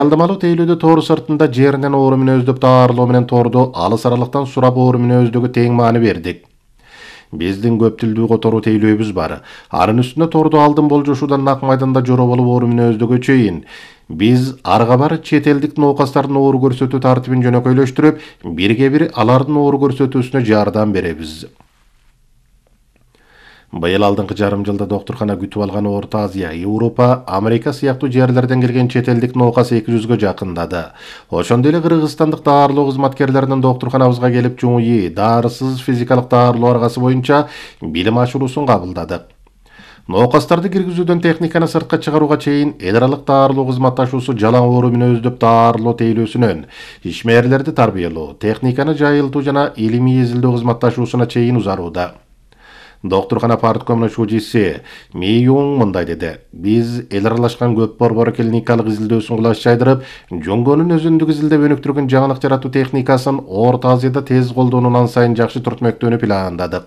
Алдамалуу тейлөөдө тоор сыртында жеринен оорумун өздүп таарлоо менен тоорду алыс аралыктан сурап оорумун өздүгү тең мааны бердик. Биздин көп тилдүү которуу тейлөөбүз бар. Арын үстүнө торду алдын болжошудан нак майданда жоро болуп оорумун өздүгү чейин. Биз арга бар чет элдик ноокастардын оору көрсөтүү тартибин жөнөкөйлөштүрүп, бирге бир алардын оору көрсөтүүсүнө жардам беребиз. Быйыл алдыңкы жарым жылда доктурхана күтүп алган Орто Азия, Европа, Америка сыяктуу жерлерден келген чет элдик ноокас 200гө жакындады. Ошондой эле кыргызстандык даарылоо кызматкерлеринин доктурханабызга келип жуңуй даарысыз физикалык даарылоо аргасы боюнча билим ашыруусун кабылдадык. Ноокастарды киргизүүдөн техниканы сыртка чыгарууга чейин эл аралык даарылоо кызматташуусу жалаң оору менен өздүп даарылоо тейлөөсүнөн ишмерлерди тарбиялоо, техниканы жайылтуу жана илимий изилдөө кызматташуусуна чейин узарууда. Доктурхана парткомунун шужиси Ми Юң мындай деди: биз эл аралашкан көп борбор клиникалык изилдөөсүн кулаш жайдырып, жоңгонун өзүндүк изилдеп өнүктүргөн жаңылык жаратуу техникасын Орто Азияда тез колдонууну ан сайын жакшы түртмөктөөнү пландадык.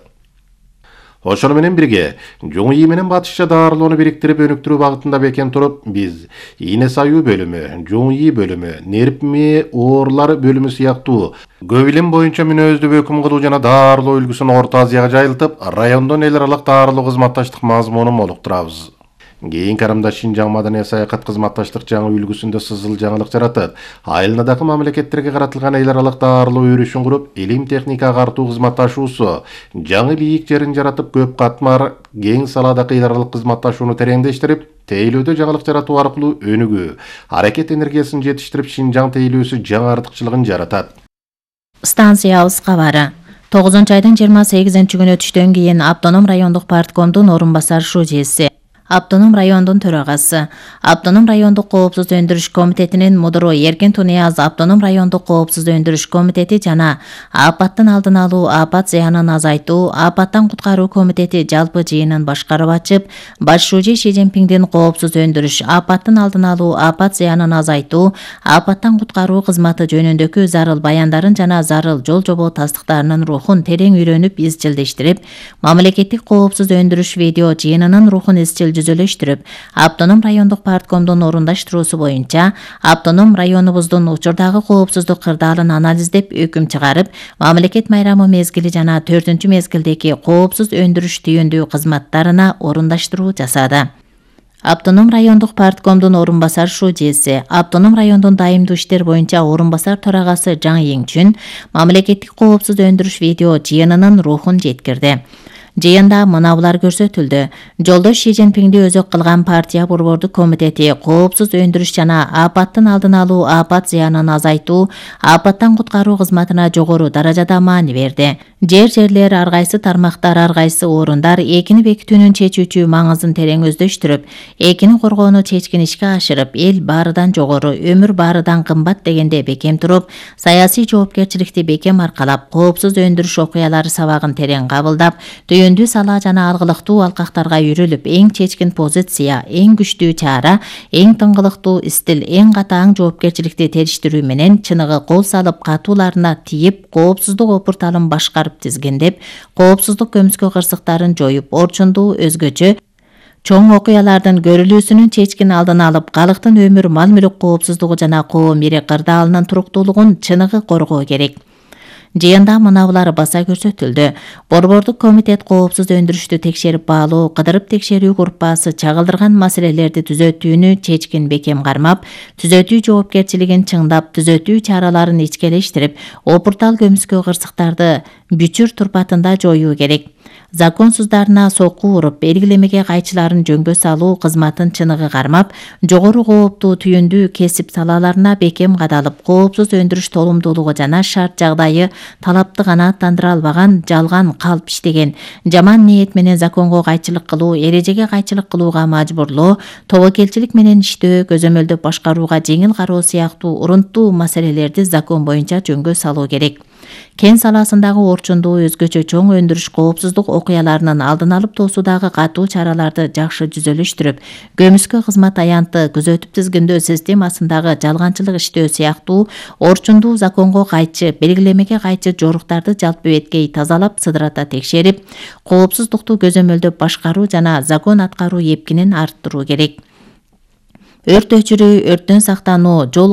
Ошону менен бирге, жуң ии менен батышча даарылоону бириктирип өнүктүрүү багытында бекем туруп, биз ийне саюу бөлүмү, жуң ии бөлүмү, нерв ми оорулары бөлүмү сыяктуу көп илим боюнча мүнөздүү өкүм кылуу жана даарылоо үлгүсүн Орто Азияга жайылтып, райондон эл аралык даарылоо кызматташтык мазмунун молуктурабыз. Кийинки карамда Шинжаң маданий саякат кызматташтык жаңы үлгүсүндө сызыл жаңылык жаратып, айылнадагы мамлекеттерге каратылган эл аралык даарылоо өрүшүн куруп, илим техникага артуу кызматташуусу жаңы бийик жерин жаратып, көп катмар кең саладагы эл аралык кызматташууну тереңдештирип, тейлөөдө жаңылык жаратуу аркылуу өнүгүү, аракет энергиясын жетиштирип, Шинжаң тейлөөсү жаңы артыкчылыгын жаратат. Станциябыз кабары 9-айдын 28-күнү түштөн кийин Автоном райондук парткомдун орун басар шужиси, Автоном райондун төрагасы, Автоном райондук коопсуз өндүрүш комитетинин мудуру Эркин Тунияз Автоном райондук коопсуз өндүрүш комитети жана апаттын алдын алуу, апат зыянын азайтуу, апаттан куткаруу комитети жалпы жыйынын башкарып ачып, баш шужи Ши Цзиньпиңдин коопсуз өндүрүш, апаттын алдын алуу, апат зыянын азайтуу, апаттан куткаруу кызматы жөнүндөгү зарыл баяндарын жана зарыл жол жобоо тастыктарынын рухун терең үйрөнүп, изчилдештирип, мамлекеттик коопсуз өндүрүш видео жыйынынын рухун изчил жүзөлөштүрүп, Автоном райондук парткомдун орундаштыруусу боюнча Автоном районубуздун учурдагы коопсуздук кырдаалын анализдеп, өкүм чыгарып, мамлекет майрамы мезгили жана 4-чү мезгилдеги коопсуз өндүрүш түйүндүү кызматтарына орундаштыруу жасады. Автоном райондук парткомдун орун басар шужиси, Автоном райондун дайымдуу иштер боюнча орун басар төрагасы Жаң Ийиңчүн мамлекеттик коопсуз өндүрүш видео жыйынынын рухун жеткирди. Жыйында мынабулар көрсөтүлдү. Жолдош Ши Цзиньпиңди өзөк кылган партия борбордук комитети коопсуз өндүрүш жана апаттын алдын алуу, апат зыянын азайтуу, апаттан куткаруу кызматына жогору даражада маани берди. Жерлер ар кайсы тармактар, ар кайсы орундар экини бекитүүнүн чечүүчү маңызын терең өздөштүрүп, экини коргоону чечкин ишке ашырып, эл баарыдан жогору, өмүр баарыдан кымбат дегенде бекем туруп, саясий жоопкерчиликти бекем аркалап, коопсуз өндүрүш окуялары сабагын терең кабылдап, түйүндүү сала жана алгылыктуу алкактарга үйрөлүп, эң чечкин позиция, эң күчтүү чара, эң тыңгылыктуу стил, эң катаң жоопкерчиликти териштирүү менен чыныгы кол салып, катууларына тийип, коопсуздук опурталын башкарып тизгиндеп, коопсуздук көмүскө кырсыктарын жоюп, орчундуу өзгөчө чоң окуялардын көрүлүүсүнүн чечкин алдын алып, калктын өмүр, мал-мүлк коопсуздугу жана коом ири кырдаалынын туруктуулугун чыныгы коргоо керек. Жыйында мынабулар баса көрсөтүлдү. Борбордук комитет коопсуз өндүрүштү текшерип баалоо, кыдырып текшерүү группасы чагылдырган маселелерди түзөтүүнү чечкин бекем кармап, түзөтүү жоопкерчилигин чыңдап, түзөтүү чараларын ичкелештирип, опуртал көмүскө кырсыктарды бүчүр турпатында жоюу керек. Законсуздарына сокку уруп, белгилемеге кайчыларын жөнгө салуу кызматын чыныгы кармап, жогору кооптуу түйүндүү кесип салаларына бекем кадалып, коопсуз өндүрүш толумдуулугу жана шарт жагдайы талапты канааттандыра албаган, жалган калп иштеген, жаман ниет менен законго кайчылык кылуу, эрежеге кайчылык кылууга мажбурлоо, тобокелчилик менен иштөө, көзөмөлдөп башкарууга жеңил кароо сыяктуу урунттуу маселелерди закон боюнча жөнгө салуу керек. Кен саласындагы орчундуу өзгөчө чоң өндүрүш коопсуздук окуяларынын алдын алып тоосуудагы катуу чараларды жакшы жүзөлөштүрүп, көмүскө кызмат аянты күзөтүп тизгиндөө системасындагы жалганчылык иштөө сыяктуу орчундуу законго кайчы, белгилемеге кайчы жоруктарды жалпы беткей тазалап, сыдырата текшерип, коопсуздукту көзөмөлдөп башкаруу жана закон аткаруу эпкинин арттыруу керек. Өрт өчүрүү, өрттөн сактануу, жол